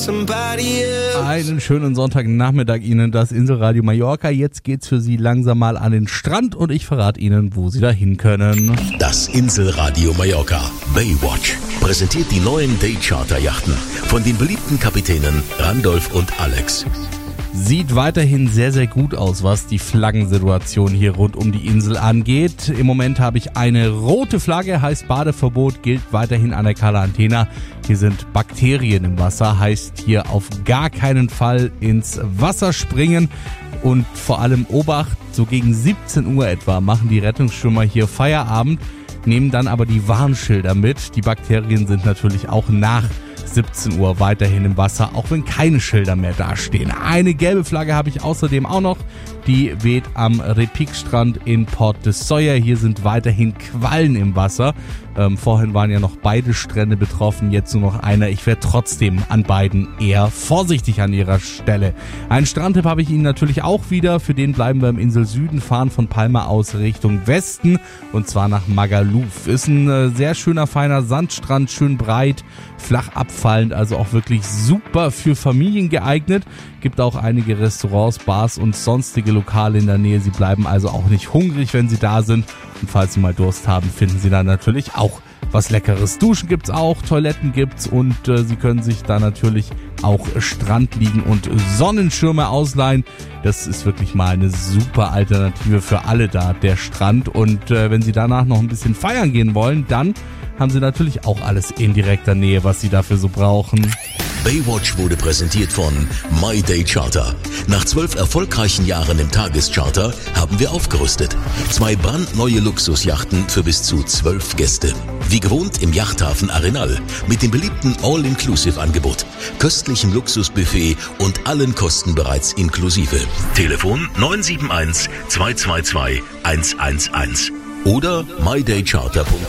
Einen schönen Sonntagnachmittag Ihnen, das Inselradio Mallorca. Jetzt geht's für Sie langsam mal an den Strand und ich verrate Ihnen, wo Sie dahin können. Das Inselradio Mallorca Baywatch präsentiert die neuen Day-Charter-Yachten von den beliebten Kapitänen Randolph und Alex. Sieht weiterhin sehr, sehr gut aus, was die Flaggensituation hier rund um die Insel angeht. Im Moment habe ich eine rote Flagge, heißt Badeverbot, gilt weiterhin an der Cala Antena. Hier sind Bakterien im Wasser, heißt hier auf gar keinen Fall ins Wasser springen. Und vor allem Obacht, so gegen 17 Uhr etwa machen die Rettungsschwimmer hier Feierabend, nehmen dann aber die Warnschilder mit. Die Bakterien sind natürlich auch nach 17 Uhr weiterhin im Wasser, auch wenn keine Schilder mehr dastehen. Eine gelbe Flagge habe ich außerdem auch noch. Die weht am Repique-Strand in Port de Sóller. Hier sind weiterhin Quallen im Wasser. Vorhin waren ja noch beide Strände betroffen, jetzt nur noch einer. Ich wäre trotzdem an beiden eher vorsichtig an ihrer Stelle. Einen Strandtipp habe ich Ihnen natürlich auch wieder. Für den bleiben wir im Insel-Süden, fahren von Palma aus Richtung Westen und zwar nach Magaluf. Ist ein sehr schöner, feiner Sandstrand, schön breit, flach abfallend, also auch wirklich super für Familien geeignet. Gibt auch einige Restaurants, Bars und sonstige Lokale in der Nähe. Sie bleiben also auch nicht hungrig, wenn Sie da sind. Und falls Sie mal Durst haben, finden Sie da natürlich auch was Leckeres. Duschen gibt's auch, Toiletten gibt's und Sie können sich da natürlich auch Strandliegen und Sonnenschirme ausleihen. Das ist wirklich mal eine super Alternative für alle da, der Strand. Und wenn Sie danach noch ein bisschen feiern gehen wollen, dann haben Sie natürlich auch alles in direkter Nähe, was Sie dafür so brauchen. Baywatch wurde präsentiert von My Day Charter. Nach 12 erfolgreichen Jahren im Tagescharter haben wir aufgerüstet. 2 brandneue Luxusjachten für bis zu 12 Gäste. Wie gewohnt im Yachthafen Arenal mit dem beliebten All-Inclusive-Angebot, köstlichem Luxusbuffet und allen Kosten bereits inklusive. Telefon 971 222 111 oder mydaycharter.at.